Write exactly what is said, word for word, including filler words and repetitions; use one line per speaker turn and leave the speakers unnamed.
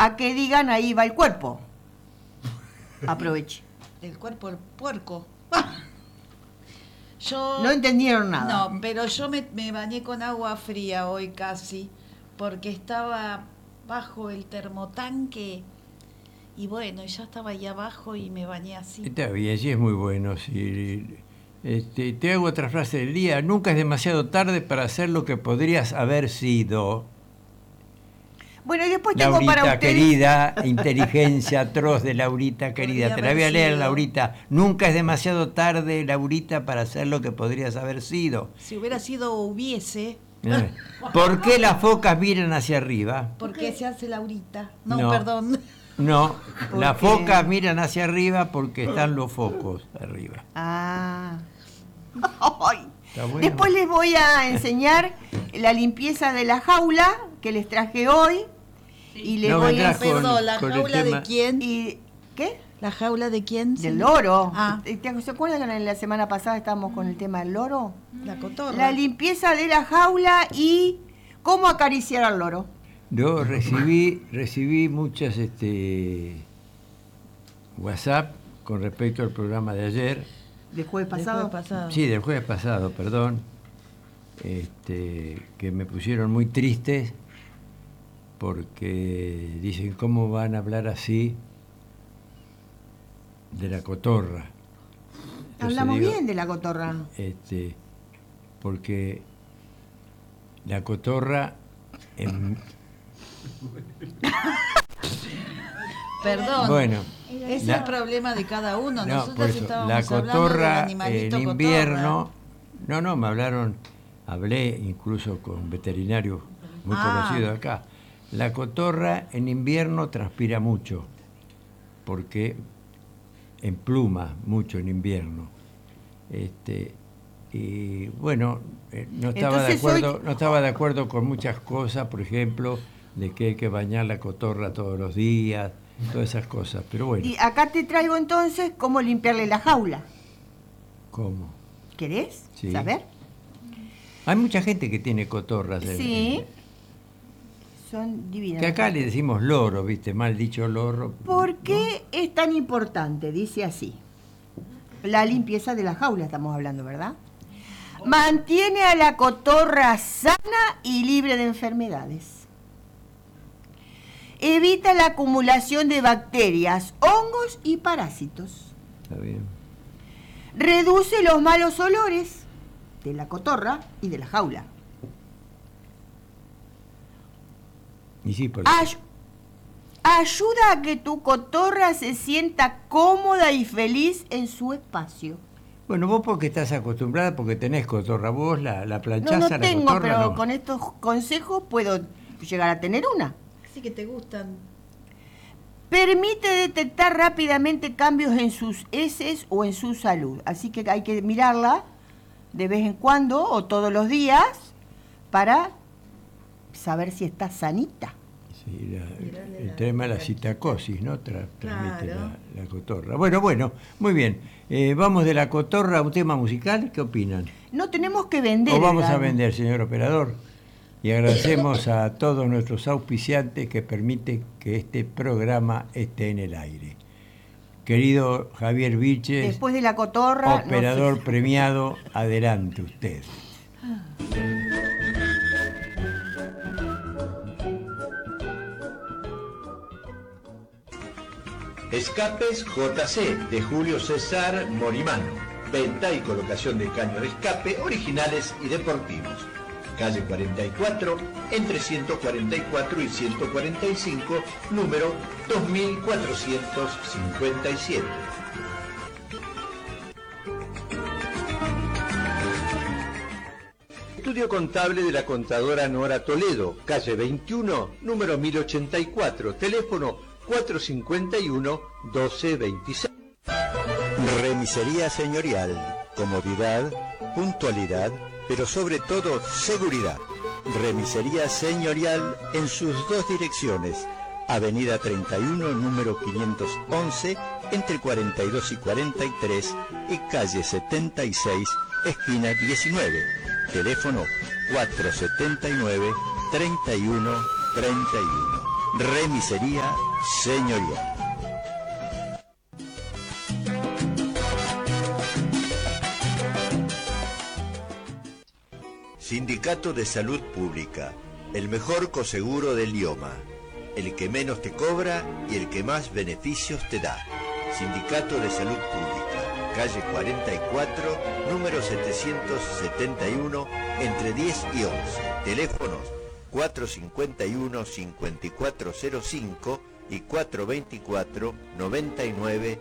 a que digan ahí va el cuerpo. Aproveche.
El cuerpo del puerco. Yo,
no entendieron nada.
No, pero yo me, me bañé con agua fría hoy casi, porque estaba bajo el termotanque y bueno, ya estaba ahí abajo y me bañé así.
Está bien, sí es muy bueno. Sí. Este, te hago otra frase del día. Nunca es demasiado tarde para hacer lo que podrías haber sido.
Bueno, y después tengo
Laurita,
para ustedes...
querida, inteligencia atroz de Laurita, querida.
Podría
Te la voy a
haber
leer,
sido.
Laurita. Nunca es demasiado tarde, Laurita, para hacer lo que podrías haber sido.
Si hubiera sido hubiese...
Eh, ¿Por qué las focas miran hacia arriba?
¿Por qué se hace Laurita? No,
No.
perdón.
No,
¿Por
las
qué?
focas miran hacia arriba porque están los focos arriba.
Ah. Ay.
Está bueno.
Después les voy a enseñar la limpieza de la jaula que les traje hoy. Y les
No
voy
vendrás
a...
con-
Perdón, ¿la
con el
jaula
tema-
de quién?
Y, ¿qué?
¿La jaula de quién?
Del loro.
Ah.
¿Te- te- ¿Se acuerdan que en la semana pasada estábamos con el tema del loro?
La cotorra.
La limpieza de la jaula y cómo acariciar al loro.
Yo recibí, recibí muchas este, WhatsApp con respecto al programa de ayer.
¿Del jueves
Del
pasado?
jueves pasado.
Sí, del jueves pasado, perdón. Este, que me pusieron muy tristes porque dicen, ¿cómo van a hablar así de la cotorra? Entonces
Hablamos
digo,
bien de la cotorra.
Este, porque la cotorra en,
Perdón.
bueno,
Ese es
la-
el problema de cada uno.
no,
Nosotros
por eso,
estábamos
la
hablando del
cotorra
animalito
en
cotorra.
invierno, no, no, me hablaron, hablé incluso con veterinarios muy
Ah.
conocidos acá. La cotorra en invierno transpira mucho, porque empluma mucho en invierno. Este, y bueno, eh, no estaba de
Entonces,
acuerdo,
hoy-
no estaba de acuerdo con muchas cosas, por ejemplo, de que hay que bañar la cotorra todos los días, todas esas cosas. Pero bueno,
Y acá te traigo entonces cómo limpiarle la jaula.
¿cómo?
¿Querés
Sí.
saber?
Hay mucha gente que tiene cotorras. en-
Sí.
en-
Son divinas.
que acá le decimos loro, ¿viste? Mal dicho loro.
¿Por qué es tan importante? Dice así. La limpieza de la jaula estamos hablando, ¿verdad? Mantiene a la cotorra sana y libre de enfermedades. Evita la acumulación de bacterias, hongos y parásitos.
Está bien.
Reduce los malos olores de la cotorra y de la jaula.
Y sí, por
Ay- ayuda a que tu cotorra se sienta cómoda y feliz en su espacio.
Bueno, vos porque estás acostumbrada, porque tenés cotorra, vos la, la
No,
planchás
no
a la
tengo,
cotorra,
pero
no.
con estos consejos puedo llegar a tener una.
Sí que te gustan.
Permite detectar rápidamente cambios en sus heces o en su salud. Así que hay que mirarla de vez en cuando o todos los días para saber si está sanita.
Sí, la-
Mirarle
el
la-
tema de la citacosis, ¿no? Tra- transmite
Claro.
la, la cotorra. Bueno, bueno, muy bien. Eh, vamos de la cotorra a un tema musical, ¿qué opinan?
No tenemos que vender.
O vamos a
Edgardo.
vender, señor operador. Y agradecemos a todos nuestros auspiciantes que permiten que este programa esté en el aire. Querido Javier Vilches,
Después de la cotorra. no
operador
sé.
premiado, adelante usted.
Escapes J C de Julio César Morimano. Venta y colocación de caños de escape originales y deportivos. Calle cuarenta y cuatro, entre ciento cuarenta y cuatro y ciento cuarenta y cinco, número dos mil cuatrocientos cincuenta y siete. Estudio contable de la contadora Nora Toledo, calle veintiuno, número mil ochenta y cuatro, teléfono cuatrocientos cincuenta y uno, doce veintiséis.
Remisería señorial, comodidad, puntualidad, pero sobre todo seguridad. Remisería señorial en sus dos direcciones, Avenida treinta y uno, número quinientos once, entre cuarenta y dos y cuarenta y tres, y calle setenta y seis, esquina diecinueve. Teléfono cuatrocientos setenta y nueve, treinta y uno treinta y uno. Remisería Señorial. Sindicato de Salud Pública, el mejor coseguro del Lioma, el que menos te cobra y el que más beneficios te da. Sindicato de Salud Pública, calle cuarenta y cuatro, número setecientos setenta y uno, entre diez y once. Teléfonos cuatrocientos cincuenta y uno, cincuenta y cuatro cero cinco y cuatrocientos veinticuatro, noventa y nueve,